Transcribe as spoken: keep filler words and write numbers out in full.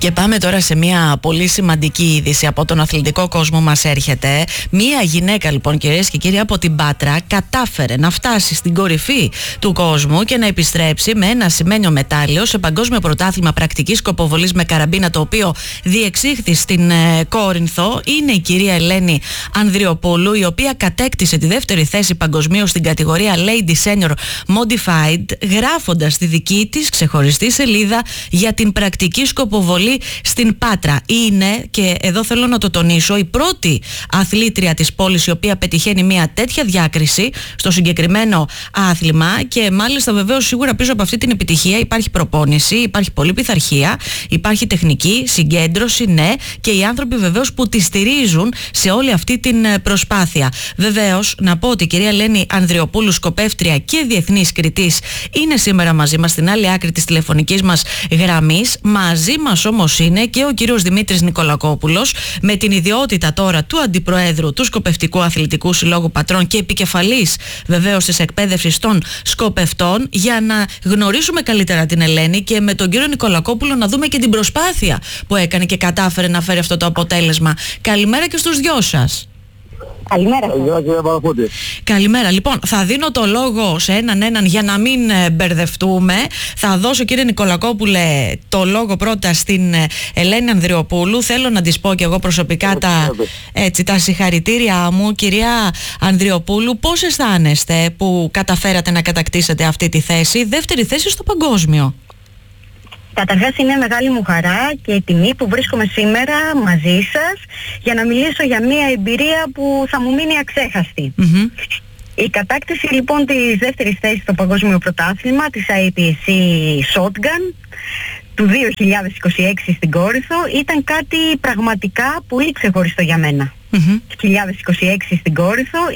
Και πάμε τώρα σε μια πολύ σημαντική είδηση από τον αθλητικό κόσμο μας έρχεται. Μια γυναίκα λοιπόν, κυρίες και κύριοι, από την Πάτρα κατάφερε να φτάσει στην κορυφή του κόσμου και να επιστρέψει με ένα ασημένιο μετάλλιο σε παγκόσμιο πρωτάθλημα πρακτικής σκοποβολής με καραμπίνα, το οποίο διεξήχθη στην ε, Κόρινθο. Είναι η κυρία Ελένη Ανδριοπούλου, η οποία κατέκτησε τη δεύτερη θέση παγκοσμίως στην κατηγορία Lady Senior Modified, γράφοντας τη δική της ξεχωριστή σελίδα για την πρακτική σκοποβολή στην Πάτρα. Είναι, και εδώ θέλω να το τονίσω, η πρώτη αθλήτρια της πόλης η οποία πετυχαίνει μια τέτοια διάκριση στο συγκεκριμένο άθλημα, και μάλιστα βεβαίως σίγουρα πίσω από αυτή την επιτυχία υπάρχει προπόνηση, υπάρχει πολλή πειθαρχία, υπάρχει τεχνική συγκέντρωση, ναι, και οι άνθρωποι βεβαίως που τη στηρίζουν σε όλη αυτή την προσπάθεια. Βεβαίως να πω ότι η κυρία Ελένη Ανδριοπούλου, σκοπεύτρια και διεθνής κριτής, είναι σήμερα μαζί μας στην άλλη άκρη της τηλεφωνικής μας γραμμής. Μαζί μας όμως είναι και ο κύριος Δημήτρης Νικολακόπουλος, με την ιδιότητα τώρα του Αντιπροέδρου του Σκοπευτικού Αθλητικού Συλλόγου Πατρών και επικεφαλής βεβαίως της εκπαίδευσης των σκοπευτών, για να γνωρίσουμε καλύτερα την Ελένη και με τον κύριο Νικολακόπουλο να δούμε και την προσπάθεια που έκανε και κατάφερε να φέρει αυτό το αποτέλεσμα. Καλημέρα και στους δυο σας. Καλημέρα. Καλημέρα. Λοιπόν, θα δίνω το λόγο σε έναν έναν για να μην μπερδευτούμε. Θα δώσω, κύριε Νικολακόπουλε, το λόγο πρώτα στην Ελένη Ανδριοπούλου. Θέλω να της πω και εγώ προσωπικά τα, έτσι, τα συγχαρητήριά μου. Κυρία Ανδριοπούλου, πώς αισθάνεστε που καταφέρατε να κατακτήσετε αυτή τη θέση, δεύτερη θέση στο παγκόσμιο? Καταρχάς είναι μεγάλη μου χαρά και η τιμή που βρίσκομαι σήμερα μαζί σας για να μιλήσω για μια εμπειρία που θα μου μείνει αξέχαστη. Mm-hmm. Η κατάκτηση λοιπόν της δεύτερης θέσης στο παγκόσμιο πρωτάθλημα της άι πι ες σι Shotgun του δύο χιλιάδες είκοσι έξι στην Κόρινθο ήταν κάτι πραγματικά πολύ ξεχωριστό για μένα. Mm-hmm. δύο χιλιάδες είκοσι έξι στην Κόρινθο